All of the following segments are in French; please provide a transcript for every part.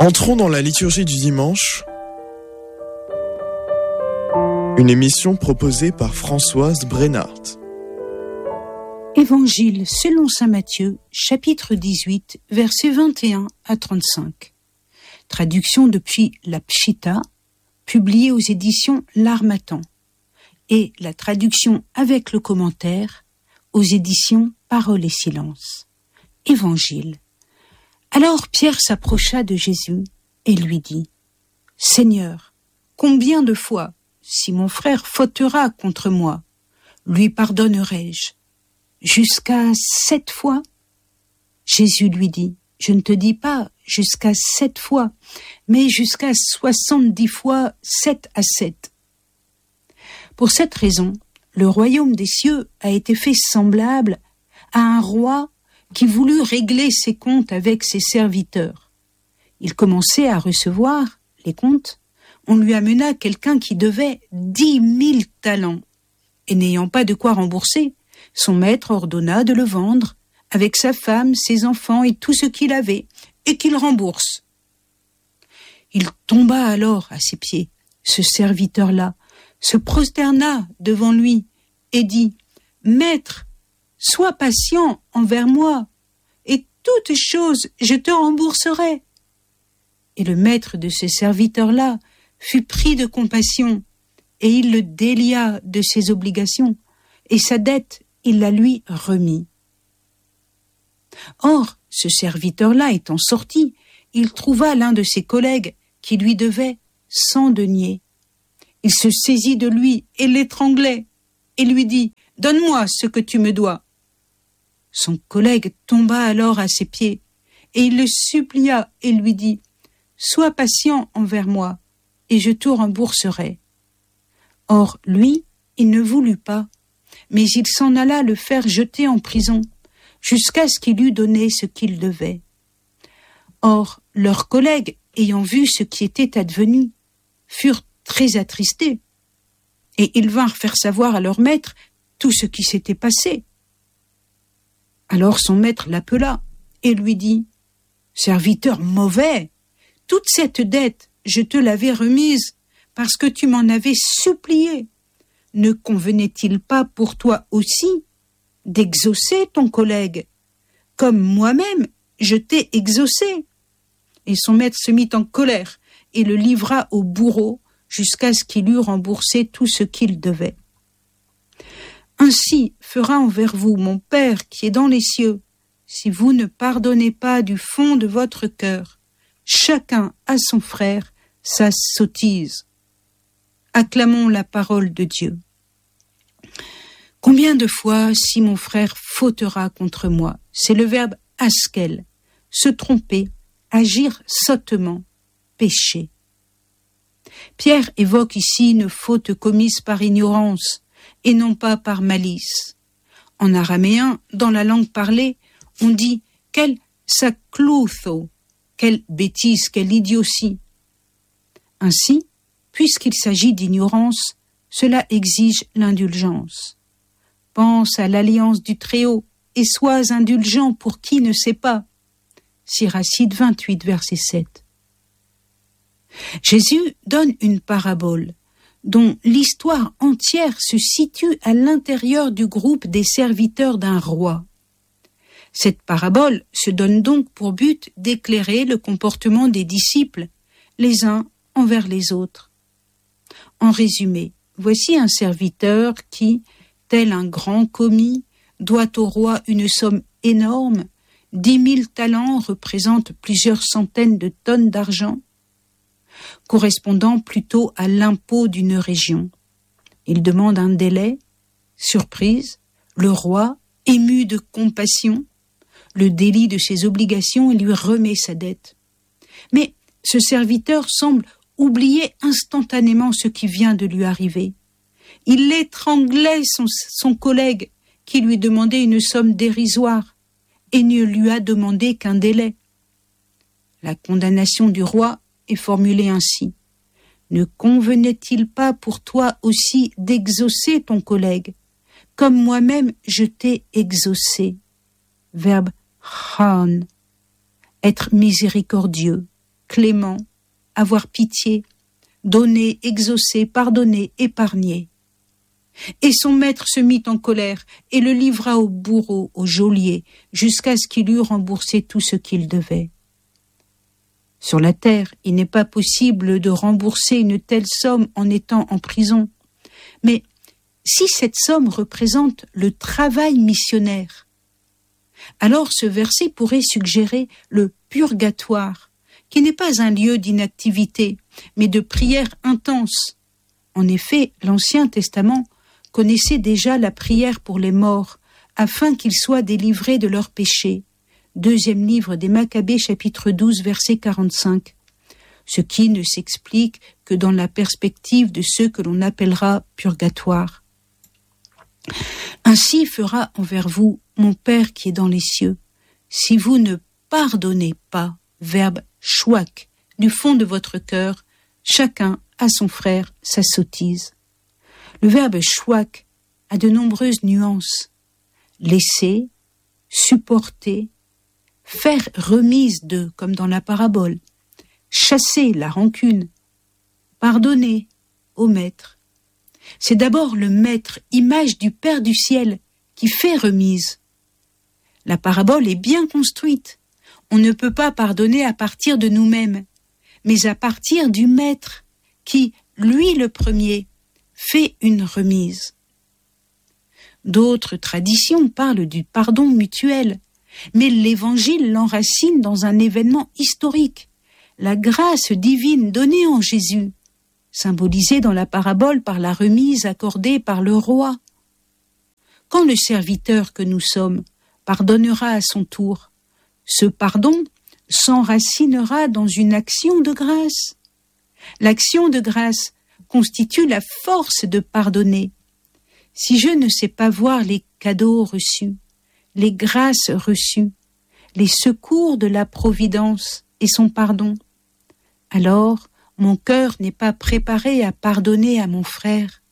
Entrons dans la liturgie du dimanche, une émission proposée par Françoise Brennart. Évangile selon saint Matthieu, chapitre 18, versets 21 à 35. Traduction depuis la Pshita, publiée aux éditions L'Harmattan, et la traduction avec le commentaire aux éditions Parole et Silence. Évangile. Alors Pierre s'approcha de Jésus et lui dit : « Seigneur, combien de fois, si mon frère fautera contre moi, lui pardonnerai-je ? Jusqu'à 7 fois ? » Jésus lui dit : « Je ne te dis pas jusqu'à 7 fois, mais jusqu'à 70 fois 7 à 7. » Pour cette raison, le royaume des cieux a été fait semblable à un roi qui voulut régler ses comptes avec ses serviteurs. Il commençait à recevoir les comptes. On lui amena quelqu'un qui devait 10 000 talents. Et n'ayant pas de quoi rembourser, son maître ordonna de le vendre avec sa femme, ses enfants et tout ce qu'il avait, et qu'il rembourse. Il tomba alors à ses pieds, ce serviteur-là, se prosterna devant lui et dit : « Maître, sois patient envers moi, et toutes choses je te rembourserai. » Et le maître de ce serviteur-là fut pris de compassion, et il le délia de ses obligations, et sa dette il la lui remit. Or, ce serviteur-là étant sorti, il trouva l'un de ses collègues qui lui devait 100 deniers. Il se saisit de lui et l'étranglait, et lui dit : « Donne-moi ce que tu me dois. » Son collègue tomba alors à ses pieds, et il le supplia et lui dit : « Sois patient envers moi, et je te rembourserai. » Or, lui, il ne voulut pas, mais il s'en alla le faire jeter en prison, jusqu'à ce qu'il eût donné ce qu'il devait. Or, leurs collègues, ayant vu ce qui était advenu, furent très attristés, et ils vinrent faire savoir à leur maître tout ce qui s'était passé. Alors son maître l'appela et lui dit : « Serviteur mauvais, toute cette dette, je te l'avais remise parce que tu m'en avais supplié. Ne convenait-il pas pour toi aussi d'exaucer ton collègue, comme moi-même je t'ai exaucé ? » Et son maître se mit en colère et le livra au bourreau jusqu'à ce qu'il eût remboursé tout ce qu'il devait. Ainsi fera envers vous mon Père qui est dans les cieux, si vous ne pardonnez pas du fond de votre cœur, chacun à son frère, sa sottise. Acclamons la parole de Dieu. Combien de fois, si mon frère fautera contre moi, c'est le verbe askel, se tromper, agir sottement, pécher. Pierre évoque ici une faute commise par ignorance et non pas par malice. En araméen, dans la langue parlée, on dit « quel sakloutho », quelle bêtise, quelle idiotie. Ainsi, puisqu'il s'agit d'ignorance, cela exige l'indulgence. Pense à l'alliance du Très-Haut et sois indulgent pour qui ne sait pas. Siracide 28, verset 7. Jésus donne une parabole dont l'histoire entière se situe à l'intérieur du groupe des serviteurs d'un roi. Cette parabole se donne donc pour but d'éclairer le comportement des disciples, les uns envers les autres. En résumé, voici un serviteur qui, tel un grand commis, doit au roi une somme énorme. 10 000 talents représentent plusieurs centaines de tonnes d'argent, correspondant plutôt à l'impôt d'une région. Il demande un délai. Surprise, le roi, ému de compassion, le délit de ses obligations et lui remet sa dette. Mais ce serviteur semble oublier instantanément ce qui vient de lui arriver. Il étranglait son collègue qui lui demandait une somme dérisoire et ne lui a demandé qu'un délai. La condamnation du roi est formulée ainsi : ne convenait-il pas pour toi aussi d'exaucer ton collègue, comme moi-même je t'ai exaucé ? Verbe chan, être miséricordieux, clément, avoir pitié, donner, exaucer, pardonner, épargner. Et son maître se mit en colère et le livra au bourreau, au geôlier, jusqu'à ce qu'il eût remboursé tout ce qu'il devait. Sur la terre, il n'est pas possible de rembourser une telle somme en étant en prison. Mais si cette somme représente le travail missionnaire, alors ce verset pourrait suggérer le purgatoire, qui n'est pas un lieu d'inactivité, mais de prière intense. En effet, l'Ancien Testament connaissait déjà la prière pour les morts, afin qu'ils soient délivrés de leurs péchés. Deuxième livre des Maccabées, chapitre 12, verset 45. Ce qui ne s'explique que dans la perspective de ce que l'on appellera purgatoire. Ainsi fera envers vous mon Père qui est dans les cieux, si vous ne pardonnez pas, verbe chouac, du fond de votre cœur, chacun à son frère sa sottise. Le verbe chouac a de nombreuses nuances. Laisser, supporter, faire remise de, comme dans la parabole, chasser la rancune, pardonner, omettre. C'est d'abord le Maître, image du Père du ciel, qui fait remise. La parabole est bien construite. On ne peut pas pardonner à partir de nous-mêmes, mais à partir du Maître, qui, lui le premier, fait une remise. D'autres traditions parlent du pardon mutuel, mais l'Évangile l'enracine dans un événement historique, la grâce divine donnée en Jésus, symbolisée dans la parabole par la remise accordée par le roi. Quand le serviteur que nous sommes pardonnera à son tour, ce pardon s'enracinera dans une action de grâce. L'action de grâce constitue la force de pardonner. Si je ne sais pas voir les cadeaux reçus, les grâces reçues, les secours de la providence et son pardon, alors mon cœur n'est pas préparé à pardonner à mon frère.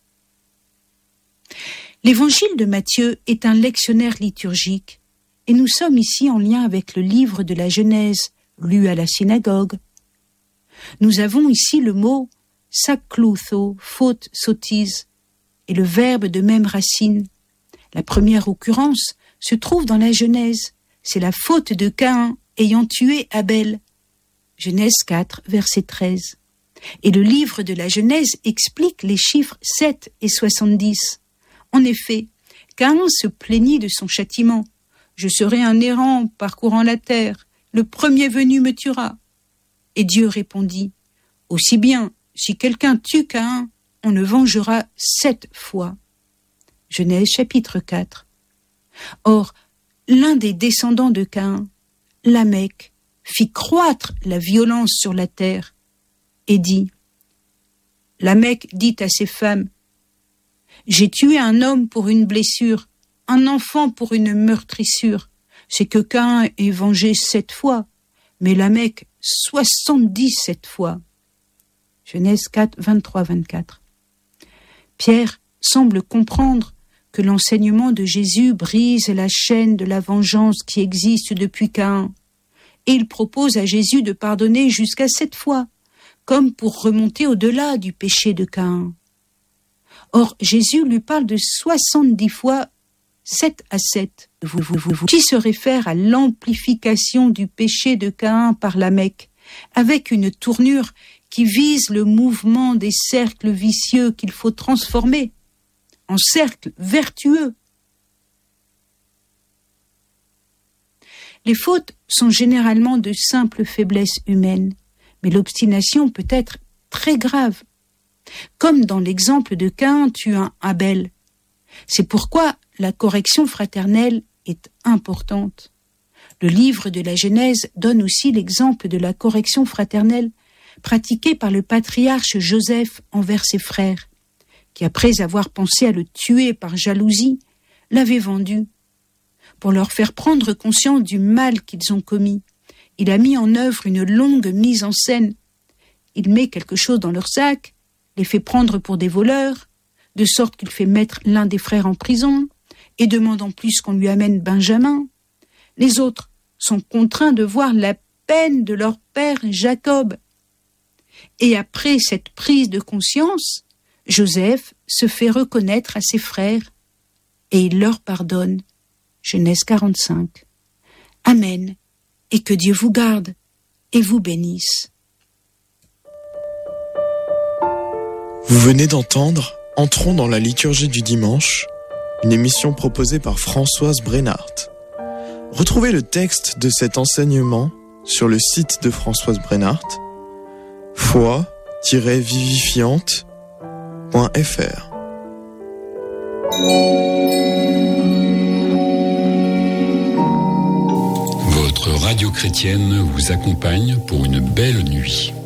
L'évangile de Matthieu est un lectionnaire liturgique et nous sommes ici en lien avec le livre de la Genèse, lu à la synagogue. Nous avons ici le mot sakloutho, faute, sottise, et le verbe de même racine. La première occurrence se trouve dans la Genèse. C'est la faute de Caïn ayant tué Abel. Genèse 4, verset 13. Et le livre de la Genèse explique les chiffres 7 et 70. En effet, Caïn se plaignit de son châtiment. « Je serai un errant parcourant la terre, le premier venu me tuera. » Et Dieu répondit, « Aussi bien, si quelqu'un tue Caïn, on le vengera 7 fois. » Genèse chapitre 4. Or, l'un des descendants de Caïn, Lamech, fit croître la violence sur la terre et dit, Lamech dit à ses femmes, « J'ai tué un homme pour une blessure, un enfant pour une meurtrissure. C'est que Caïn est vengé 7 fois, mais Lamech 77 fois. » Genèse 4, 23-24. Pierre semble comprendre que l'enseignement de Jésus brise la chaîne de la vengeance qui existe depuis Caïn, et il propose à Jésus de pardonner jusqu'à 7 fois, comme pour remonter au-delà du péché de Caïn. Or, Jésus lui parle de 70 fois 7 à 7, qui se réfère à l'amplification du péché de Caïn par Lamech, avec une tournure qui vise le mouvement des cercles vicieux qu'il faut transformer en cercles vertueux. Les fautes sont généralement de simples faiblesses humaines, mais l'obstination peut être très grave, comme dans l'exemple de Caïn tuant Abel. C'est pourquoi la correction fraternelle est importante. Le livre de la Genèse donne aussi l'exemple de la correction fraternelle pratiquée par le patriarche Joseph envers ses frères, qui après avoir pensé à le tuer par jalousie, l'avait vendu. Pour leur faire prendre conscience du mal qu'ils ont commis, il a mis en œuvre une longue mise en scène. Il met quelque chose dans leur sac, les fait prendre pour des voleurs, de sorte qu'il fait mettre l'un des frères en prison, et demande en plus qu'on lui amène Benjamin. Les autres sont contraints de voir la peine de leur père Jacob. Et après cette prise de conscience, Joseph se fait reconnaître à ses frères et il leur pardonne. Genèse 45. Amen. Et que Dieu vous garde et vous bénisse. Vous venez d'entendre Entrons dans la liturgie du dimanche, une émission proposée par Françoise Brennart. Retrouvez le texte de cet enseignement sur le site de Françoise Brennart, foi-vivifiante.fr. Votre radio chrétienne vous accompagne pour une belle nuit.